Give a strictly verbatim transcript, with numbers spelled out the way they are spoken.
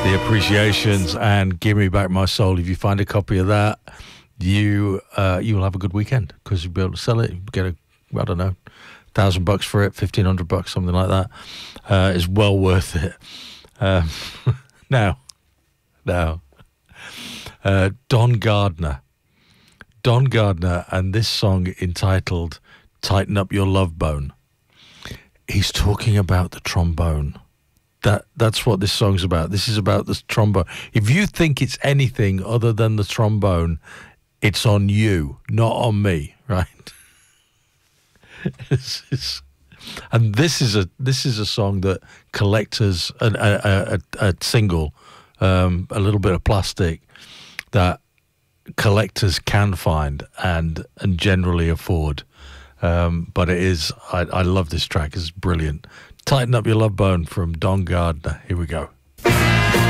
The Appreciations and Give Me Back My Soul. If you find a copy of that, you uh, you will have a good weekend because you'll be able to sell it, get a, I don't know, thousand bucks for it, fifteen hundred bucks, something like that. Uh, it's well worth it. Um, now, now, uh, Don Gardner, Don Gardner, and this song entitled "Tighten Up Your Love Bone." He's talking about the trombone. That that's what this song's about. This is about the trombone. If you think it's anything other than the trombone, it's on you, not on me, right? it's, it's, and this is a this is a song that collectors a a, a, a single, um, a little bit of plastic that collectors can find and and generally afford. Um, but it is I, I love this track. It's brilliant. Tighten Up Your Love Bone from Don Gardner. Here we go.